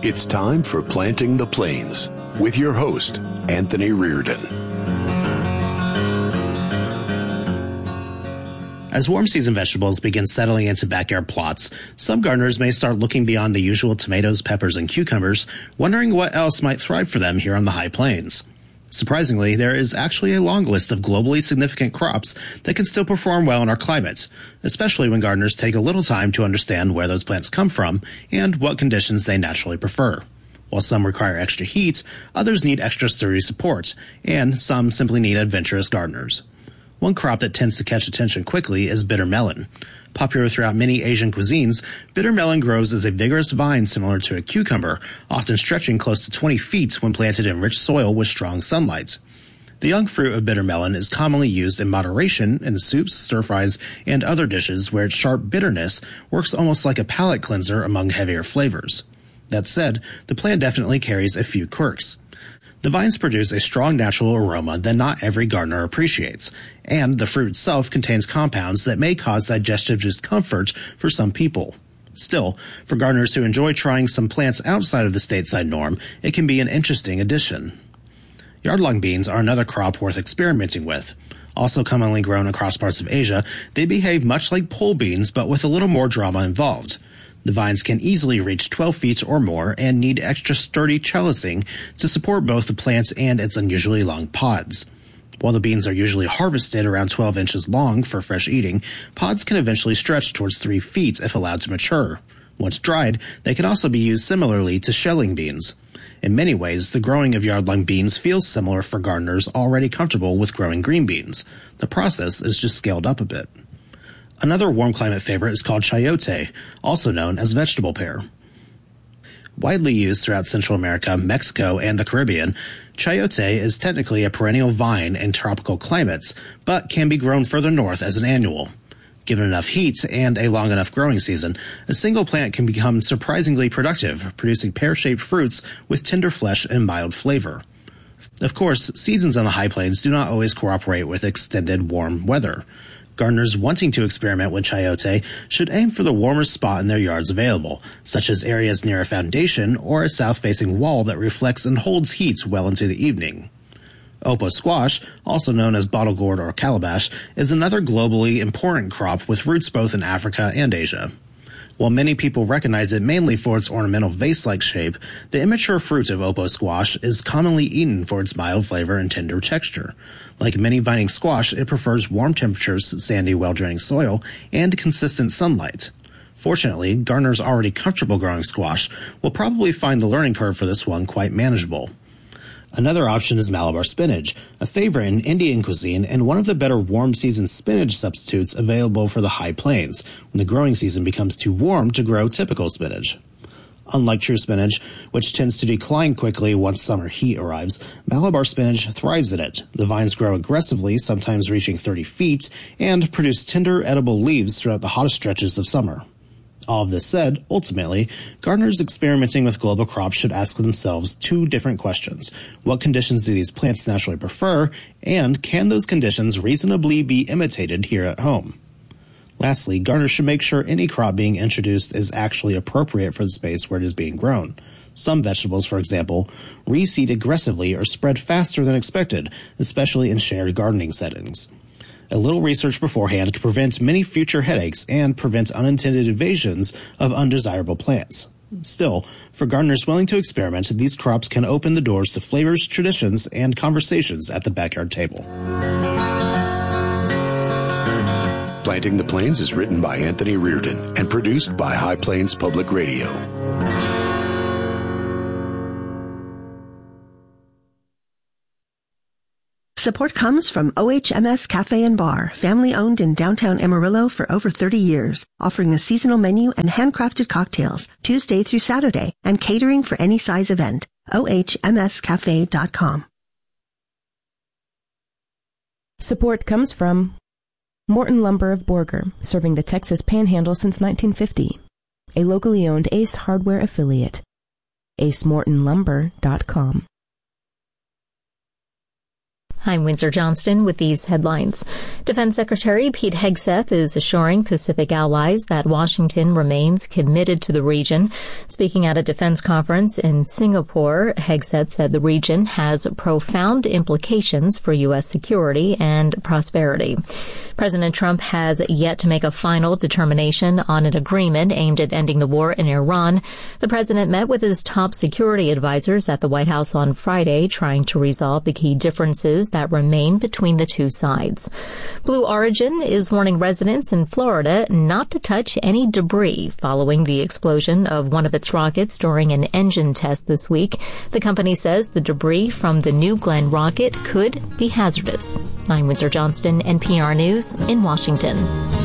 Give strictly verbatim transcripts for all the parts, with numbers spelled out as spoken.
It's time for Planting the Plains with your host, Anthony Reardon. As warm season vegetables begin settling into backyard plots, some gardeners may start looking beyond the usual tomatoes, peppers, and cucumbers, wondering what else might thrive for them here on the high plains. Surprisingly, there is actually a long list of globally significant crops that can still perform well in our climate, especially when gardeners take a little time to understand where those plants come from and what conditions they naturally prefer. While some require extra heat, others need extra sturdy support, and some simply need adventurous gardeners. One crop that tends to catch attention quickly is bitter melon. Popular throughout many Asian cuisines, bitter melon grows as a vigorous vine similar to a cucumber, often stretching close to twenty feet when planted in rich soil with strong sunlight. The young fruit of bitter melon is commonly used in moderation in soups, stir-fries, and other dishes where its sharp bitterness works almost like a palate cleanser among heavier flavors. That said, the plant definitely carries a few quirks. The vines produce a strong natural aroma that not every gardener appreciates, and the fruit itself contains compounds that may cause digestive discomfort for some people. Still, for gardeners who enjoy trying some plants outside of the stateside norm, it can be an interesting addition. Yard-long beans are another crop worth experimenting with. Also commonly grown across parts of Asia, they behave much like pole beans but with a little more drama involved. The vines can easily reach twelve feet or more and need extra sturdy trellising to support both the plant and its unusually long pods. While the beans are usually harvested around twelve inches long for fresh eating, pods can eventually stretch towards three feet if allowed to mature. Once dried, they can also be used similarly to shelling beans. In many ways, the growing of yard-long beans feels similar for gardeners already comfortable with growing green beans. The process is just scaled up a bit. Another warm climate favorite is called chayote, also known as vegetable pear. Widely used throughout Central America, Mexico, and the Caribbean, chayote is technically a perennial vine in tropical climates, but can be grown further north as an annual. Given enough heat and a long enough growing season, a single plant can become surprisingly productive, producing pear-shaped fruits with tender flesh and mild flavor. Of course, seasons on the high plains do not always cooperate with extended warm weather. Gardeners wanting to experiment with chayote should aim for the warmest spot in their yards available, such as areas near a foundation or a south-facing wall that reflects and holds heat well into the evening. Opo squash, also known as bottle gourd or calabash, is another globally important crop with roots both in Africa and Asia. While many people recognize it mainly for its ornamental vase-like shape, the immature fruit of opo squash is commonly eaten for its mild flavor and tender texture. Like many vining squash, it prefers warm temperatures, sandy, well-draining soil, and consistent sunlight. Fortunately, gardeners already comfortable growing squash will probably find the learning curve for this one quite manageable. Another option is Malabar spinach, a favorite in Indian cuisine and one of the better warm season spinach substitutes available for the high plains, when the growing season becomes too warm to grow typical spinach. Unlike true spinach, which tends to decline quickly once summer heat arrives, Malabar spinach thrives in it. The vines grow aggressively, sometimes reaching thirty feet, and produce tender, edible leaves throughout the hottest stretches of summer. All of this said, ultimately, gardeners experimenting with global crops should ask themselves two different questions. What conditions do these plants naturally prefer, and can those conditions reasonably be imitated here at home? Lastly, gardeners should make sure any crop being introduced is actually appropriate for the space where it is being grown. Some vegetables, for example, reseed aggressively or spread faster than expected, especially in shared gardening settings. A little research beforehand can prevent many future headaches and prevent unintended invasions of undesirable plants. Still, for gardeners willing to experiment, these crops can open the doors to flavors, traditions, and conversations at the backyard table. Planting the Plains is written by Anthony Reardon and produced by High Plains Public Radio. Support comes from O H M S Cafe and Bar, family-owned in downtown Amarillo for over thirty years, offering a seasonal menu and handcrafted cocktails Tuesday through Saturday and catering for any size event. O H M S cafe dot com. Support comes from Morton Lumber of Borger, serving the Texas Panhandle since nineteen fifty. A locally owned Ace Hardware affiliate. ace morton lumber dot com. I'm Windsor Johnston with these headlines. Defense Secretary Pete Hegseth is assuring Pacific allies that Washington remains committed to the region. Speaking at a defense conference in Singapore, Hegseth said the region has profound implications for U S security and prosperity. President Trump has yet to make a final determination on an agreement aimed at ending the war in Iran. The president met with his top security advisors at the White House on Friday, trying to resolve the key differences that remain between the two sides. Blue Origin is warning residents in Florida not to touch any debris following the explosion of one of its rockets during an engine test this week. The company says the debris from the New Glenn rocket could be hazardous. I'm Windsor Johnston, N P R News in Washington.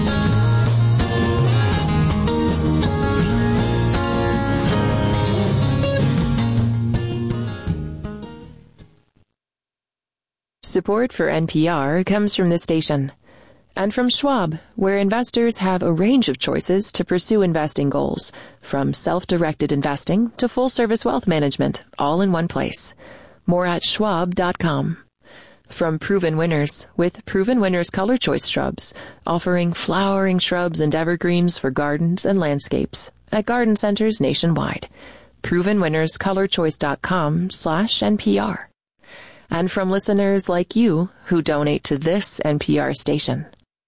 Support for N P R comes from this station and from Schwab, where investors have a range of choices to pursue investing goals, from self-directed investing to full-service wealth management, all in one place. More at schwab dot com. From Proven Winners, with Proven Winners Color Choice Shrubs, offering flowering shrubs and evergreens for gardens and landscapes at garden centers nationwide. proven winners color choice dot com slash N P R. And from listeners like you who donate to this N P R station.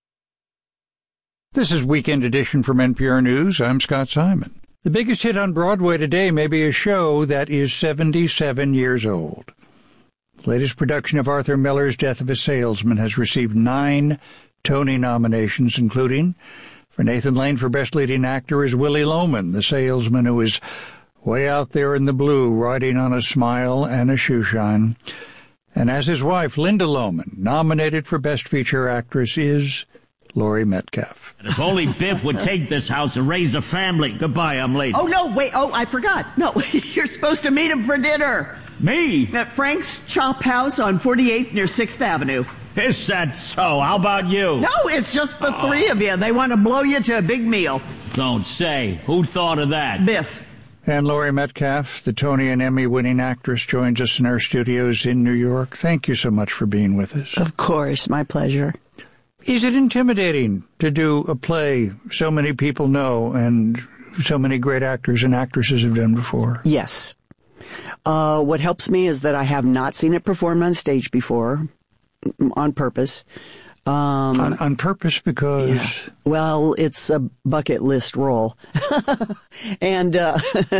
This is Weekend Edition from N P R News. I'm Scott Simon. The biggest hit on Broadway today may be a show that is seventy-seven years old. The latest production of Arthur Miller's Death of a Salesman has received nine Tony nominations, including for Nathan Lane for Best Leading Actor as Willy Loman, the salesman who is way out there in the blue, riding on a smile and a shoeshine. And as his wife, Linda Loman, nominated for Best Feature Actress, is Laurie Metcalf. If only Biff would take this house and raise a family. Goodbye, I'm late. Oh, no, wait. Oh, I forgot. No, you're supposed to meet him for dinner. Me? At Frank's Chop House on forty-eighth near sixth Avenue. Is that so? How about you? No, it's just the oh. three of you. They want to blow you to a big meal. Don't say. Who thought of that? Biff. And Laurie Metcalf, the Tony and Emmy-winning actress, joins us in our studios in New York. Thank you so much for being with us. Of course, my pleasure. Is it intimidating to do a play so many people know and so many great actors and actresses have done before? Yes. Uh, what helps me is that I have not seen it performed on stage before, on purpose. Um, on, on purpose because? Yeah. Well, it's a bucket list role. and uh,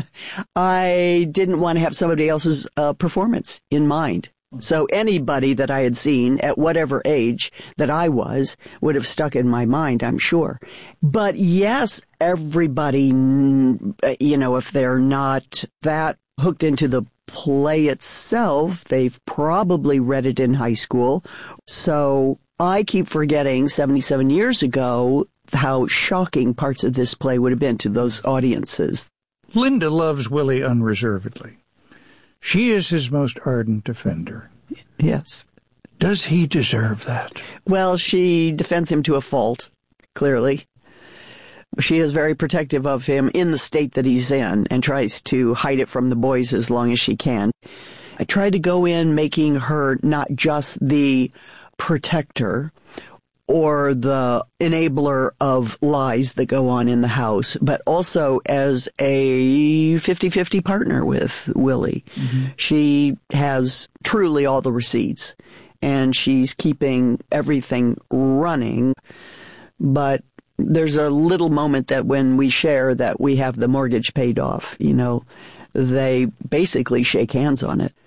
I didn't want to have somebody else's uh, performance in mind. So anybody that I had seen at whatever age that I was would have stuck in my mind, I'm sure. But yes, everybody, you know, if they're not that hooked into the play itself, they've probably read it in high school. So I keep forgetting seventy-seven years ago how shocking parts of this play would have been to those audiences. Linda loves Willie unreservedly. She is his most ardent defender. Yes. Does he deserve that? Well, she defends him to a fault, clearly. She is very protective of him in the state that he's in and tries to hide it from the boys as long as she can. I try to go in making her not just the protector or the enabler of lies that go on in the house, but also as a fifty-fifty partner with Willie. Mm-hmm. She has truly all the receipts, and she's keeping everything running. But there's a little moment that when we share that we have the mortgage paid off, you know, they basically shake hands on it.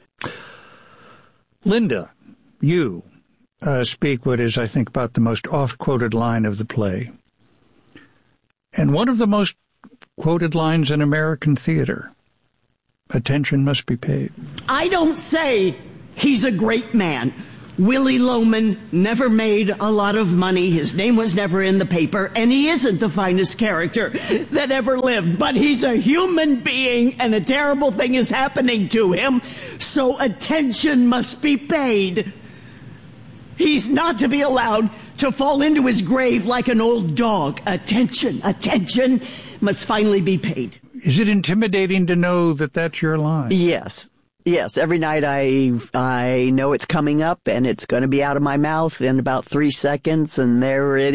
Linda, you Uh, speak what is, I think, about the most oft-quoted line of the play. And one of the most quoted lines in American theater. Attention must be paid. I don't say he's a great man. Willy Loman never made a lot of money. His name was never in the paper, and he isn't the finest character that ever lived. But he's a human being, and a terrible thing is happening to him, so attention must be paid. He's not to be allowed to fall into his grave like an old dog. Attention, attention must finally be paid. Is it intimidating to know that that's your line? Yes. Yes, every night I I know it's coming up and it's going to be out of my mouth in about three seconds, and there it